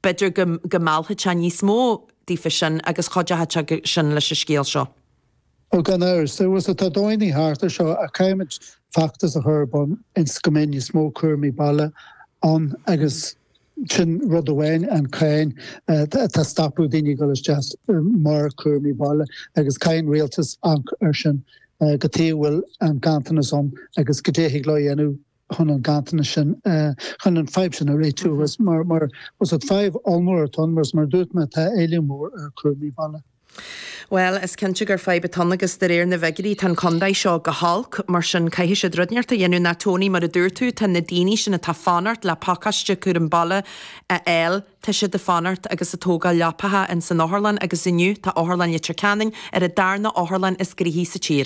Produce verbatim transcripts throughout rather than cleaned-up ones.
beidir go máltha te níos mó dífa sin agus chuide hat sin leis a scéal seo. Well, gan ours, there was a tadóinní harta seo a caiimid factas a thurbon in scaminni smó curmi balle an agus sin rud ahhain an cain tá stapú daoine go is just mar curmi balle agus cain réaltas an ar sin go tíhfuil an gantainna som agus go déigh le dhéanú chun an gantainna sin chun an five sin a réitú was mar mar was it five almór ton mars mar dúirt me tá éilimór ar curmi balle. Well, is cinnte gur fáib betannagus de réir na bhegarí tan condaid seo go halc mar sin caiithí sé drudneart a dhéanú na tóní mar a dúirtú tan na daoine sin na tá fanart le pacaiste chuir an balle a eil tá si de fanart agus a tóga leapathe in san áharlan agus inniu tá áharlan itir canning ar a darna áharlan is grihí sa tír.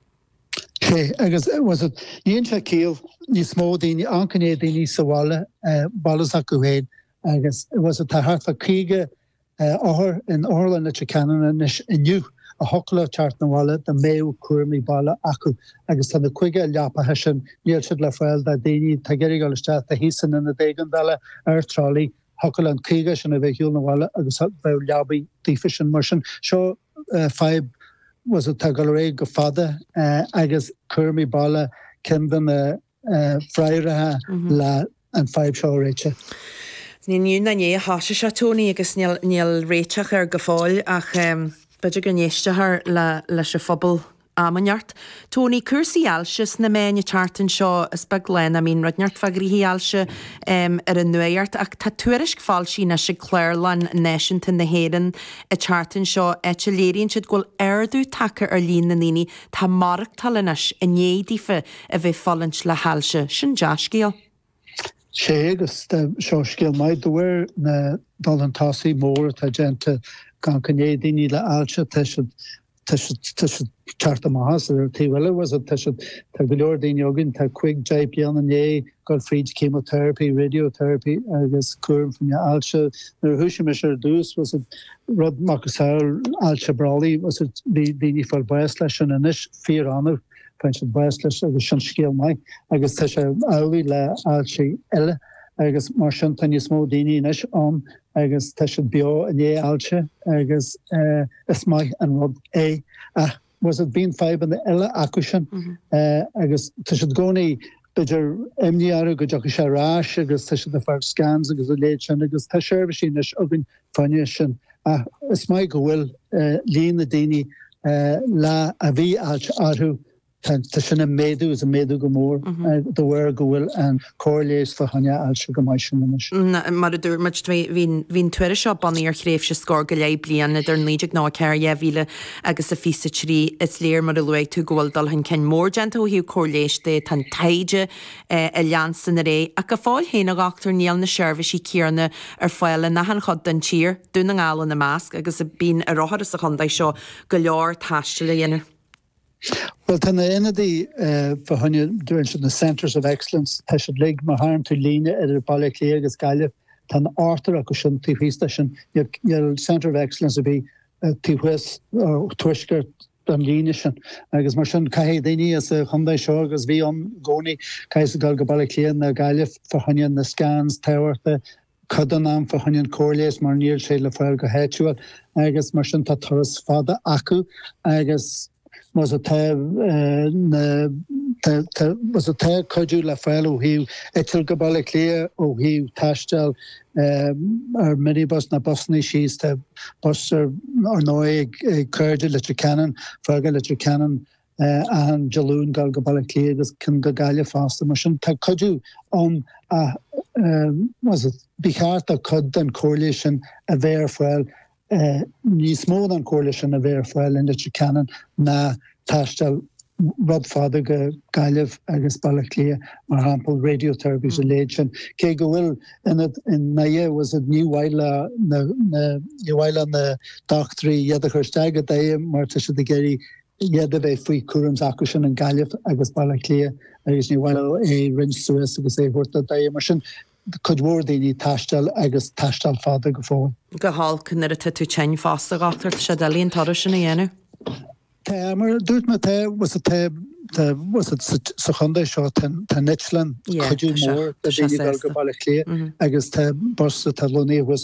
Sé, agus was it dhéon se cíal ní smó daoine ancané daoine sa bhaile ballas a go héin agus was it tá hartla críige áthar in áharlan na Canan is inniu a hola teart na bhaile de méú cuairmí balle acu agus tá na cuige leapathe sin níl siad le fáil de daoine tá geirí go leiste a hísan in na dégan baile ar trálí hocail an críige sin a bheith hiúil na bhaile agus bheith leabaí dífa sin mar sin seo five was it tá go ré go fada agus cuairmí balle cindan freirethe le an five seo réite. Ní nniu na né háise se tóní agus níl réiteach ar go fáil ach beidir go néisteair le leis a phobal amneart. Tóní cuasaí eilses na méine teartan seo is bag len a mín rudneart fagrihí eilse ar an nuart ach tá tuairis fáil sin na se Clairlan Nation na héan a teartan seo éte léironn siad ghfuil airdú take ar líon na níní tá marc talanis a nédífa a bheith fallint le heilse sin deascíal. sé agus seo scéal maid dohfuir na dal an tasaí mór tá gente gan cané daoine le ailte teart amachas ar tíhile was tá go leor daoine agin tá chuig deib bean an é gur fríd chemotherapy, radiotherapy agus cuam fan ailte nar thuise me ar dús was rud machchas ailte bralaí was daoine far bais leis an inis fíor anmh French advice leis agus sin scéal mai agus tá sé álaí le ailte eile agus mar sin tá níos mó daoine inis an agus tá sé beo in é ailte agus is mai an rud é was it bíon five an eile acu sin agus tá sé gcónaí beidir imníar go deach sé ráis agus tá sé de far scans agus a léid sin agus tá seirbh sin is agin fanne sin is mai go bhfuil líon na daoine le a bhí ailte áthú Tá sinna méadú is a méadú go mór do bhfuir go bhfuil an cóirléis fa hanne ailte go mai sin inis. Mar a dúr muid hín tuaire seo baní ar chréibh se scór go léib blian idir níideag ná ceir éhíle agus a físa trí is léir mar a luigh tú ghfuil dal an cin mór gent ó hiú cóirléis de tan taide a leansan a ré a go fáil héana achtar níl na seirbhísí céarna ar fáile na an chud den tír dún an gála na másc agus a bín a rothar a chundaid seo go leor taiste le dhéanamh. Well, tan inadí for hanne during the Centres of Excellence tá sé lig mar harm tú líne idir balle lé agus gaileh tan átar agus sin tíhísta sin Centre of Excellence a bhí tíhuiis tuisgurt an líne sin agus mar sin caihéh daoine as a chundaid seo agus bhí an gcónaí caiis a gal go balle léan na gaileh for hanne na scans táhairta chudan am for hanne cóirléis mar níl sé le fáil go héitiúil agus mar sin tá turas fada acu agus was a te was a te coidú le fáil ó hiú etil go balle léir ó hiú taistel ar minibus na busnaí síos te bus ar nóid chuirde le Canan fága le Canan an jalún gal go balle léir agus cin go gaile fásta mar sin tá coidú an was it bíchart a cod an cóirléis a bhéir fáil níos mód an cóirléis a bhéir fáil in le Canan na taistel rud fada go gaileh agus balle léir mar hampel radiotherapy a léid sin. Cé go bhfuil in naé was it níhhaile níhhaile na doctorí iad a chuirsteige é mar tu de géirí iad a bheith faoi cuarms acu sin an gaileh agus balle léir agus níhhaile é rinn Suez agus é bhirta é mar sin could mór daoine taistel agus taistel fada go fáil. Go hall cynnar a tú tein fásta gátar se dalíon tar sinna dhéanú? Tá mar dúirt me te was a te was it sa chundaid seo tá Nitlan chuidú mór a bhí go balle léir agus te bursa tá lonéh